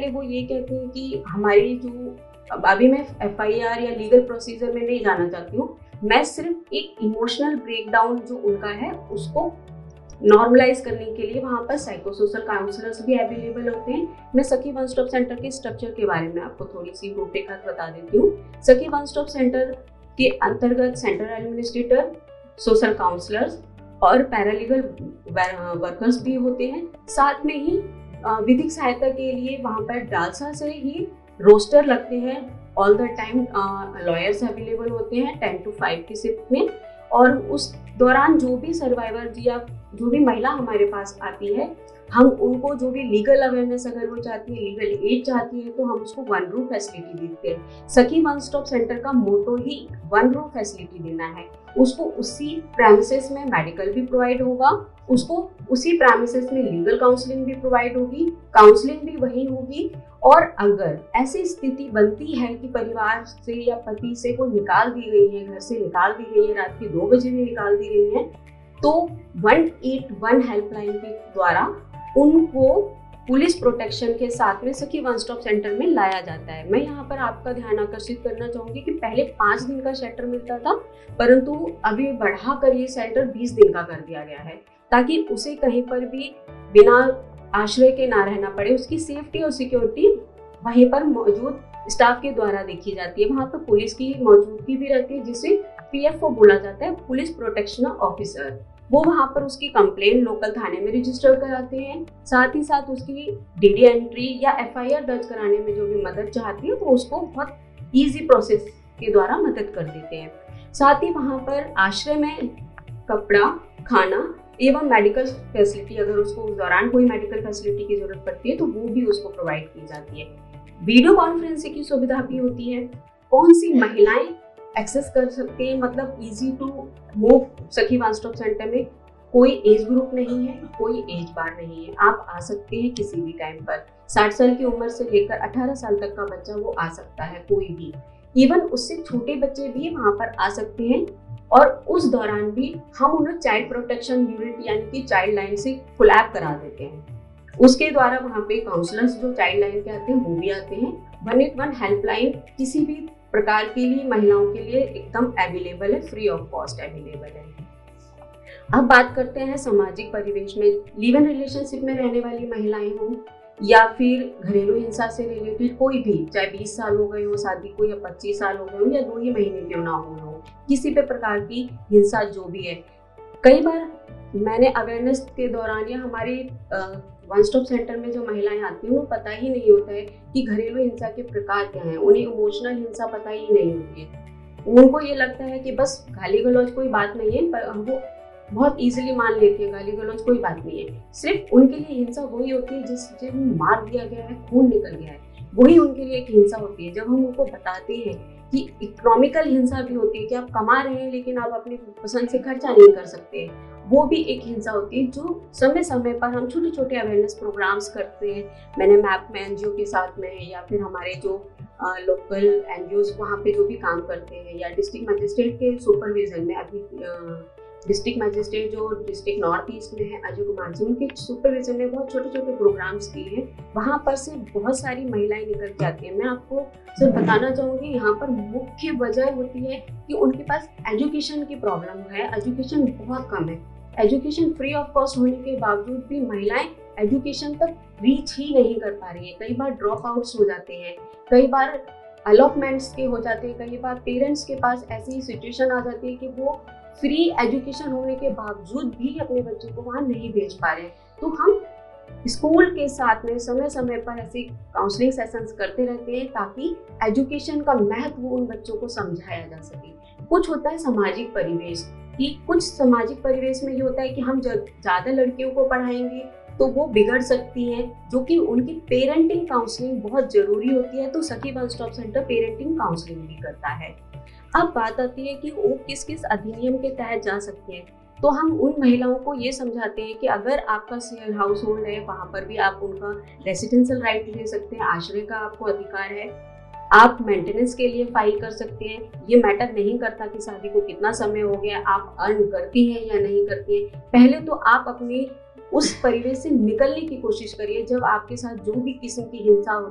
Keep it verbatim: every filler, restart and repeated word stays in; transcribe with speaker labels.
Speaker 1: पहले वो ये कहते हैं कि हमारी जो, अभी मैं एफ आई आर या लीगल प्रोसीजर में नहीं जाना चाहती हूँ, मैं सिर्फ एक इमोशनल ब्रेकडाउन जो उनका है उसको नॉर्मलाइज करने के लिए वहाँ पर साइकोसोशल काउंसलर्स भी अवेलेबल होते हैं। मैं सखी वन स्टॉप सेंटर के स्ट्रक्चर के बारे में आपको थोड़ी सी रूपरेखा बता देती हूँ। सखी वन स्टॉप सेंटर के अंतर्गत सेंटर एडमिनिस्ट्रेटर, सोशल काउंसलर्स और पैरालीगल वर्कर्स भी होते हैं। साथ में ही विधिक सहायता के लिए वहाँ पर डालसा से ही रोस्टर लगते हैं। All the time lawyers available होते हैं टेन टू फाइव की शिफ्ट में, और उस दौरान जो भी सर्वाइवर या जो भी महिला हमारे पास आती है, हम उनको जो भी लीगल अवेयरनेस अगर वो चाहती है, लीगल एड चाहती है, तो हम उसको वन रूम फैसिलिटी देते हैं। सखी वन स्टॉप सेंटर का मोटो ही वन रूम फैसिलिटी देना है। उसको उसी प्रेमिसेस में मेडिकल भी प्रोवाइड होगा, उसको उसी प्रेमिसेस में लीगल काउंसलिंग भी प्रोवाइड होगी, काउंसलिंग भी वही होगी। और अगर ऐसी स्थिति बनती है कि परिवार से या पति से वो निकाल दी गई है, घर से निकाल दी गई है, रात के दो बजे भी निकाल दी गई है, तो वन एट वन हेल्पलाइन के द्वारा उनको पुलिस प्रोटेक्शन के साथ में सखी वन स्टॉप सेंटर में लाया जाता है। मैं यहाँ पर आपका ध्यान आकर्षित करना चाहूंगी कि पहले पाँच दिन का शेल्टर मिलता था, परंतु अभी बढ़ाकर ये शेल्टर बीस दिन का कर दिया गया है, ताकि उसे कहीं पर भी बिना आश्रय के ना रहना पड़े। उसकी सेफ्टी और सिक्योरिटी वहीं पर मौजूद स्टाफ के द्वारा देखी जाती है। वहाँ पर पुलिस की मौजूदगी भी रहती है, जिसे पी एफ ओ बोला जाता है, पुलिस प्रोटेक्शन ऑफिसर। वो वहाँ पर उसकी कंप्लेंट लोकल थाने में रजिस्टर कराते हैं। साथ ही साथ उसकी डी डी एंट्री या एफ आई आर दर्ज कराने में जो भी मदद चाहती है, तो उसको बहुत ईजी प्रोसेस के द्वारा मदद कर देते हैं। साथ ही वहाँ पर आश्रय में कपड़ा, खाना एवं मेडिकल फैसिलिटी, अगर उसको उस दौरान कोई मेडिकल फैसिलिटी की जरूरत पड़ती है तो वो भी उसको प्रोवाइड की जाती है। वीडियो कॉन्फ्रेंसिंग की सुविधा भी होती है। कौन सी महिलाएं एक्सेस कर सकते हैं, मतलब इजी टू मूव सखी वन स्टॉप सेंटर में? कोई एज ग्रुप नहीं है, कोई एज बार नहीं है, आप आ सकते हैं किसी भी टाइम पर। साठ साल की उम्र से लेकर अठारह साल तक का बच्चा वो आ सकता है, कोई भी। इवन उससे छोटे बच्चे भी वहाँ पर आ सकते हैं, और उस दौरान भी हम उन्हें चाइल्ड प्रोटेक्शन यूनिट यानी कि चाइल्ड लाइन से कोलैब करा देते हैं। उसके द्वारा वहाँ पे काउंसलर्स जो चाइल्ड लाइन के आते हैं वो भी आते हैं। वन एट वन हेल्पलाइन किसी भी प्रकार के लिए महिलाओं के लिए एकदम अवेलेबल है, फ्री ऑफ कॉस्ट अवेलेबल है। अब बात करते हैं सामाजिक परिवेश में। लिव इन रिलेशनशिप में रहने वाली महिलाएं हों या फिर घरेलू हिंसा से रिलेटेड कोई भी, चाहे बीस साल हो गए हो शादी को, या पच्चीस साल हो गए हो, या दो ही महीने क्यों ना हो, किसी भी प्रकार की हिंसा जो भी है। कई बार मैंने अवेयरनेस के दौरान या हमारे वन स्टॉप सेंटर में जो महिलाएं आती हैं, उन्हें पता ही नहीं होता है कि घरेलू हिंसा के प्रकार क्या हैं। उन्हें इमोशनल हिंसा पता ही नहीं होती है। उनको ये लगता है कि बस गाली गलौज कोई बात नहीं है, पर वो बहुत इजीली मान लेते हैं गाली गलौज कोई बात नहीं है। सिर्फ उनके लिए हिंसा वही होती है जिस जिन्हें मार दिया गया है, खून निकल गया है, वही उनके लिए एक हिंसा होती है। जब हम उनको बताते हैं कि इकोनॉमिकल हिंसा भी होती है कि आप कमा रहे हैं लेकिन आप अपनी पसंद से खर्चा नहीं कर सकते, वो भी एक हिंसा होती है। जो समय समय पर हम छोटे छोटे अवेयरनेस प्रोग्राम्स करते हैं। मैंने मैप में एन जी ओ के साथ में, या फिर हमारे जो लोकल एन जी ओज वहाँ पे जो भी काम करते हैं, या डिस्ट्रिक्ट मजिस्ट्रेट के सुपरविजन में, अभी डिस्ट्रिक्ट मजिस्ट्रेट जो डिस्ट्रिक्ट नॉर्थ ईस्ट में है अजय कुमार जी, उनके सुपरविजन में बहुत छोटे छोटे प्रोग्राम्स किए हैं। वहाँ पर से बहुत सारी महिलाएं निकल जाती हैं। मैं आपको सिर्फ बताना चाहूँगी, यहाँ पर मुख्य वजह होती है कि उनके पास एजुकेशन की प्रॉब्लम है। एजुकेशन बहुत कम है। एजुकेशन फ्री ऑफ कॉस्ट होने के बावजूद भी महिलाएं एजुकेशन तक रीच ही नहीं कर पा रही है। कई बार ड्रॉप आउट्स हो जाते हैं, कई बार अलॉटमेंट्स के हो जाते हैं, कई बार पेरेंट्स के पास ऐसी सिचुएशन आ जाती है कि वो फ्री एजुकेशन होने के बावजूद भी अपने बच्चों को वहाँ नहीं भेज पा रहे। तो हम स्कूल के साथ में समय समय पर ऐसे काउंसलिंग सेशंस करते रहते हैं, ताकि एजुकेशन का महत्व उन बच्चों को समझाया जा सके। कुछ होता है सामाजिक परिवेश कि कुछ सामाजिक परिवेश में ये होता है कि हम जब ज़्यादा लड़कियों को पढ़ाएंगे तो वो बिगड़ सकती हैं, जो कि उनकी पेरेंटिंग काउंसलिंग बहुत ज़रूरी होती है। तो सखी one stop centre parenting counselling भी करता है। अब बात आती है कि वो किस किस अधिनियम के तहत जा सकते हैं। तो हम उन महिलाओं को ये समझाते हैं कि अगर आपका शेयर हाउस होल्ड है, वहाँ पर भी आप उनका रेसिडेंशियल राइट ले सकते हैं, आश्रय का आपको अधिकार है, आप मेंटेनेंस के लिए फाइल कर सकते हैं। ये मैटर नहीं करता कि शादी को कितना समय हो गया, आप अर्न करती हैं या नहीं करती हैं। पहले तो आप अपनी उस परिवेश से निकलने की कोशिश करिए। जब आपके साथ जो भी किस्म की हिंसा